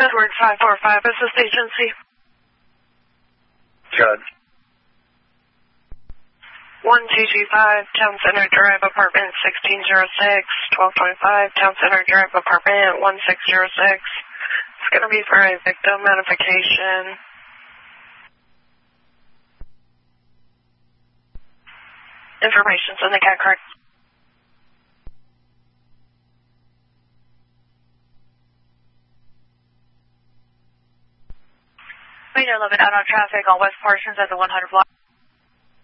Edward 545, assist agency. Judge. 1225, Town Center Drive, apartment 1606, 1225, Town Center Drive, apartment 1606. It's going to be for a victim notification. Information's in the cat card. We know a little bit out on traffic on West Parsons at the 100 block.